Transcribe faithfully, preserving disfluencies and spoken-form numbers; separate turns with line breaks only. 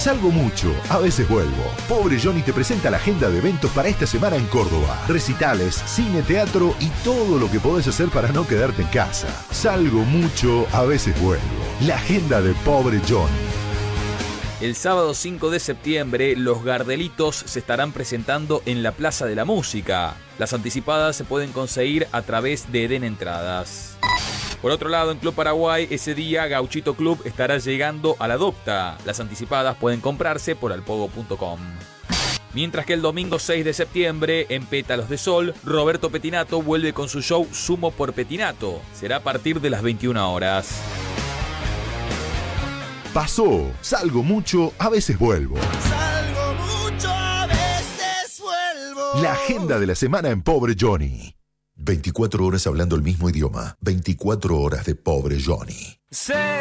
Salgo mucho, a veces vuelvo. Pobre Johnny te presenta la agenda de eventos para esta semana en Córdoba. Recitales, cine, teatro y todo lo que podés hacer para no quedarte en casa. Salgo mucho, a veces vuelvo. La agenda de Pobre Johnny.
El sábado cinco de septiembre, los Gardelitos se estarán presentando en la Plaza de la Música. Las anticipadas se pueden conseguir a través de Eden Entradas. Por otro lado, en Club Paraguay, ese día Gauchito Club estará llegando a la Docta. Las anticipadas pueden comprarse por alpogo punto com. Mientras que el domingo seis de septiembre, en Pétalos de Sol, Roberto Petinato vuelve con su show Sumo por Petinato. Será a partir de las veintiuna horas.
Pasó, salgo mucho, a veces vuelvo.
Salgo mucho, a veces vuelvo.
La agenda de la semana en Pobre Johnny. veinticuatro horas hablando el mismo idioma. veinticuatro horas de Pobre Johnny.
Sé